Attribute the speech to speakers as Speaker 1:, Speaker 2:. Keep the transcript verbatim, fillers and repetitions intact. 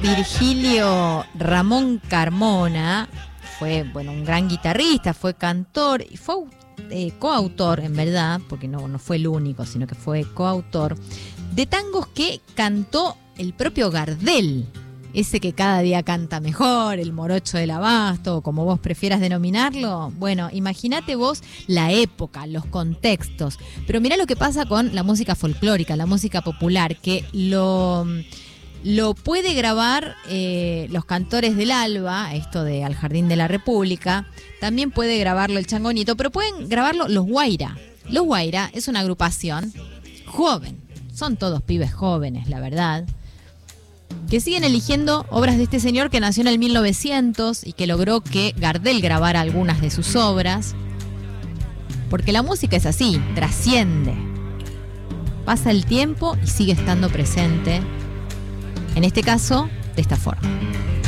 Speaker 1: Virgilio Ramón Carmona fue, bueno, un gran guitarrista, fue cantor y fue eh, coautor, en verdad, porque no, no fue el único, sino que fue coautor de tangos que cantó el propio Gardel. Ese que cada día canta mejor, el morocho del abasto, como vos prefieras denominarlo. Bueno, imagínate vos la época, los contextos. Pero mirá lo que pasa con la música folclórica, la música popular, que lo, lo puede grabar eh, los cantores del Alba, esto de Al Jardín de la República. También puede grabarlo el Changonito, pero pueden grabarlo los Guaira. Los Guaira es una agrupación joven. Son todos pibes jóvenes, la verdad, que siguen eligiendo obras de este señor que nació en el mil novecientos y que logró que Gardel grabara algunas de sus obras. Porque la música es así, trasciende. Pasa el tiempo y sigue estando presente. En este caso, de esta forma.